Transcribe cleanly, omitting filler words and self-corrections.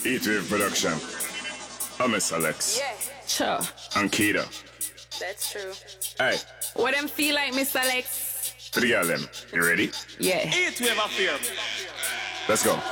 E-Wave Production. I'm Miss Alex. Yeah, Sure, And Keita. that's true. Hey, what them feel like, Mr. Alex? to the girl them. You ready? Yeah. Let's go.